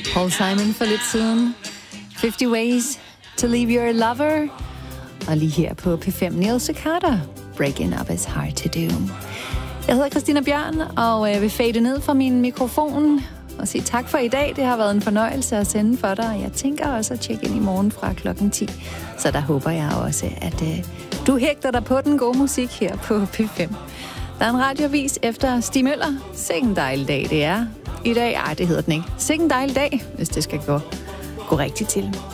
Paul Simon for lidt siden. 50 Ways to Leave Your Lover. Og lige her på P5, Neil Carter. Breaking Up is Hard to Do. Jeg hedder Christina Bjørn, og jeg vil fade ned fra min mikrofon og sige tak for i dag. Det har været en fornøjelse at sende for dig, og jeg tænker også at tjekke ind i morgen fra klokken 10. Så der håber jeg også, at du hægter dig på den gode musik her på P5. Der er en radioavis efter Stig Møller. Sikke en dejlig dag, det er. I dag, det hedder den ikke. Sikke en dejlig dag, hvis det skal gå rigtigt til.